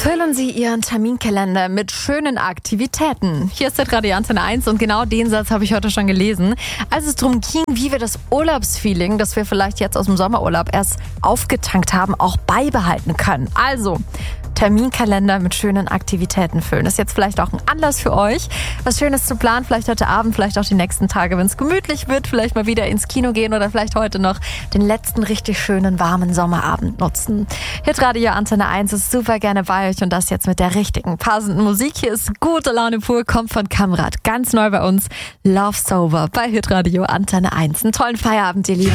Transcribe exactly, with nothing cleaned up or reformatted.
Füllen Sie Ihren Terminkalender mit schönen Aktivitäten. Hier ist der Radio Antenne eins und genau den Satz habe ich heute schon gelesen. Als es darum ging, wie wir das Urlaubsfeeling, das wir vielleicht jetzt aus dem Sommerurlaub erst aufgetankt haben, auch beibehalten können. Also Terminkalender mit schönen Aktivitäten füllen. Das ist jetzt vielleicht auch ein Anlass für euch, was Schönes zu planen. Vielleicht heute Abend, vielleicht auch die nächsten Tage, wenn es gemütlich wird. Vielleicht mal wieder ins Kino gehen oder vielleicht heute noch den letzten richtig schönen, warmen Sommerabend nutzen. Hitradio Antenne eins ist super gerne bei euch und das jetzt mit der richtigen, passenden Musik. Hier ist Gute Laune pur, kommt von Kamrat. Ganz neu bei uns, Love Sober bei Hitradio Antenne eins. Einen tollen Feierabend, ihr Lieben.